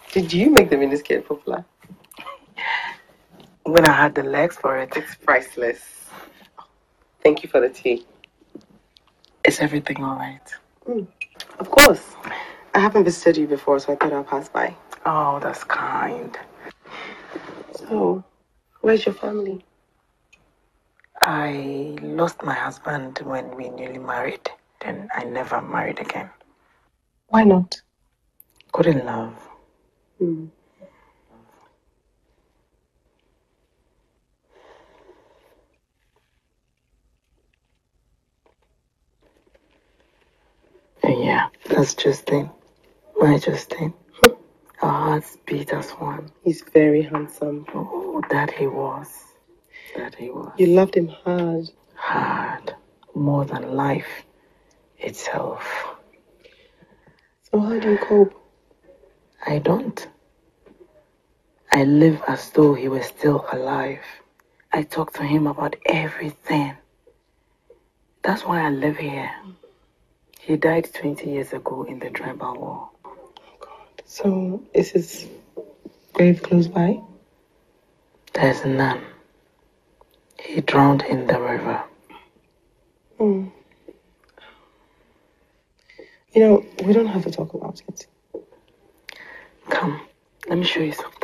Did you make the miniskirt popular? When I had the legs for it. It's priceless. Thank you for the tea. Is everything all right? Of course. I haven't visited you before, so I thought I'll pass by. Oh, that's kind. So, where's your family? I lost my husband when we newly married. Then I never married again. Why not? Couldn't love. Yeah, that's Justin. My Justin. Our hearts beat as one. He's very handsome. Oh, that he was. That he was. You loved him hard. Hard. More than life itself. So how do you cope? I don't. I live as though he was still alive. I talk to him about everything. That's why I live here. He died 20 years ago in the tribal war. Oh God. So is his grave close by? There's none. He drowned in the river. You know, we don't have to talk about it. Come, let me show you something.